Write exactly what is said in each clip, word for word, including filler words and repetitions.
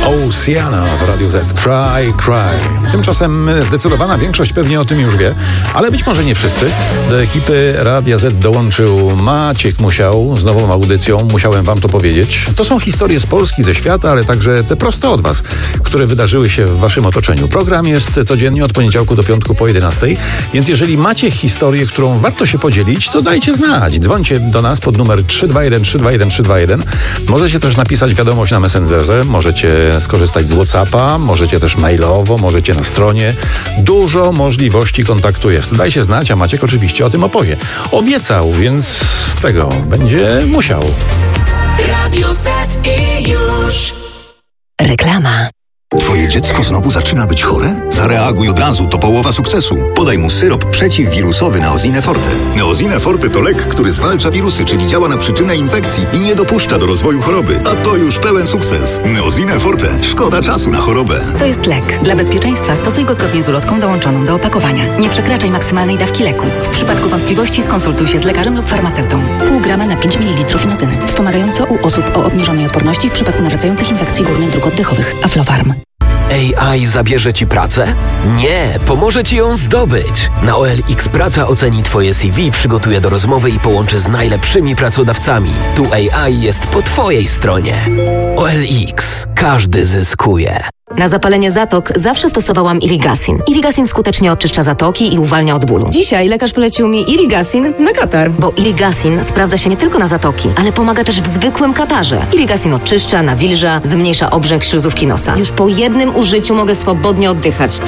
Oceana w Radiu Z. Cry, cry. Tymczasem zdecydowana większość pewnie o tym już wie, ale być może nie wszyscy. Do ekipy Radia Z dołączył Maciek Musiał z nową audycją. Musiałem wam to powiedzieć. To są historie z Polski, ze świata, ale także te proste od was, które wydarzyły się w waszym otoczeniu. Program jest codziennie od poniedziałku do piątku po jedenastej, więc jeżeli macie historię, którą warto się podzielić, to dajcie znać. Dzwońcie do nas pod numer trzy dwa jeden trzy dwa jeden trzy dwa jeden. Możecie też napisać wiadomość na Messengerze, możecie skorzystać z WhatsAppa, możecie też mailowo, możecie na stronie. Dużo możliwości kontaktu jest. Dajcie znać, a Maciek oczywiście o tym opowie. Obiecał, więc tego będzie musiał. Radio Z i już. Reklama. Twoje dziecko znowu zaczyna być chore? Zareaguj od razu, to połowa sukcesu. Podaj mu syrop przeciwwirusowy Neosine Forte. Neosine Forte to lek, który zwalcza wirusy, czyli działa na przyczynę infekcji i nie dopuszcza do rozwoju choroby. A to już pełen sukces. Neosine Forte. Szkoda czasu na chorobę. To jest lek. Dla bezpieczeństwa stosuj go zgodnie z ulotką dołączoną do opakowania. Nie przekraczaj maksymalnej dawki leku. W przypadku wątpliwości skonsultuj się z lekarzem lub farmaceutą. Pół grama na pięć mililitrów inozyny. Wspomagająco u osób o obniżonej odporności w przypadku nawracających infekcji górnych dróg oddechowych. Aflofarm. A I zabierze Ci pracę? Nie, pomoże Ci ją zdobyć. Na O L X Praca oceni Twoje C V, przygotuje do rozmowy i połączy z najlepszymi pracodawcami. Tu A I jest po Twojej stronie. O L X. Każdy zyskuje. Na zapalenie zatok zawsze stosowałam Irigasin. Irigasin skutecznie oczyszcza zatoki i uwalnia od bólu. Dzisiaj lekarz polecił mi Irigasin na katar. Bo Irigasin sprawdza się nie tylko na zatoki, ale pomaga też w zwykłym katarze. Irigasin oczyszcza, nawilża, zmniejsza obrzęk śluzówki nosa. Już po jednym użyciu mogę swobodnie oddychać.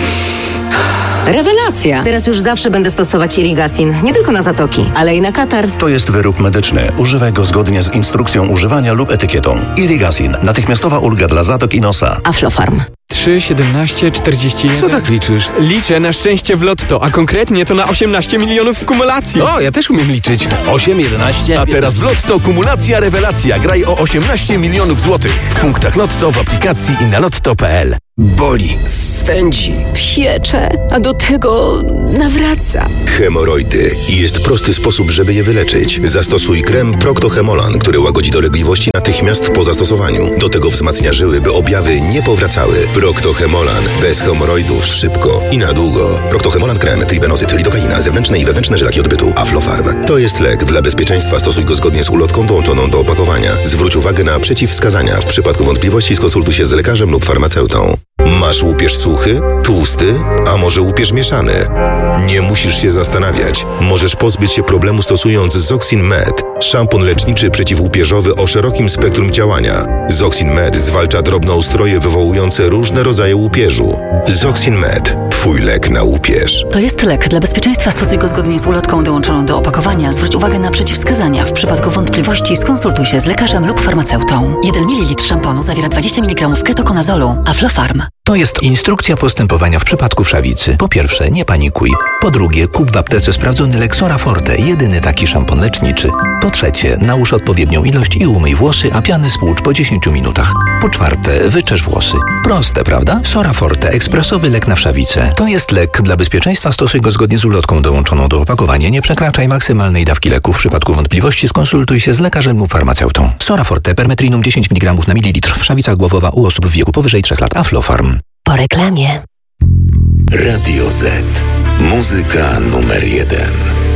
Rewelacja! Teraz już zawsze będę stosować Irigasin. Nie tylko na zatoki, ale i na katar. To jest wyrób medyczny. Używaj go zgodnie z instrukcją używania lub etykietą. Irigasin. Natychmiastowa ulga dla zatok i nosa. Aflofarm. trzy, siedemnaście, czterdzieści jeden. Co tak liczysz? Liczę na szczęście w lotto, a konkretnie to na osiemnaście milionów w kumulacji. O, ja też umiem liczyć. osiem, jedenaście. A teraz w Lotto kumulacja rewelacja. Graj o osiemnaście milionów złotych. W punktach Lotto, w aplikacji i na lotto kropka p l. Boli, swędzi, Piecze, a do tego nawraca. Hemoroidy. I jest prosty sposób, żeby je wyleczyć. Zastosuj krem Procto-Hemolan, który łagodzi dolegliwości natychmiast po zastosowaniu. Do tego wzmacnia żyły, by objawy nie powracały. Procto-Hemolan. Bez hemoroidów szybko i na długo. Procto-Hemolan krem, tribenozyt, lidokaina, zewnętrzne i wewnętrzne żylaki odbytu. Aflofarm. To jest lek. Dla bezpieczeństwa stosuj go zgodnie z ulotką dołączoną do opakowania. Zwróć uwagę na przeciwwskazania. W przypadku wątpliwości skonsultuj się z lekarzem lub farmaceutą. Masz łupież suchy, tłusty, a może łupież mieszany? Nie musisz się zastanawiać. Możesz pozbyć się problemu stosując Zoxin Med. Szampon leczniczy przeciwłupieżowy o szerokim spektrum działania. Zoxin Med zwalcza drobnoustroje wywołujące różne rodzaje łupieżu. Zoxin Med. Twój lek na łupież. To jest lek. Dla bezpieczeństwa stosuj go zgodnie z ulotką dołączoną do opakowania. Zwróć uwagę na przeciwwskazania. W przypadku wątpliwości skonsultuj się z lekarzem lub farmaceutą. jeden mililitr szamponu zawiera dwadzieścia miligramów ketokonazolu. Aflofarm. To jest instrukcja postępowania w przypadku wszawicy. Po pierwsze, nie panikuj. Po drugie, kup w aptece sprawdzony lek Sora Forte, jedyny taki szampon leczniczy. Po trzecie, nałóż odpowiednią ilość i umyj włosy, a piany spłucz po dziesięciu minutach. Po czwarte, wyczesz włosy. Proste, prawda? Sora Forte, ekspresowy lek na wszawicę. To jest lek. Dla bezpieczeństwa stosuj go zgodnie z ulotką dołączoną do opakowania. Nie przekraczaj maksymalnej dawki leku. W przypadku wątpliwości skonsultuj się z lekarzem lub farmaceutą. Sora Forte, permetrinum dziesięć miligramów na mililitr. Wszawica głowowa u osób w wieku powyżej trzech lat. Aflofarm. Po reklamie. Radio Z. Muzyka numer jeden.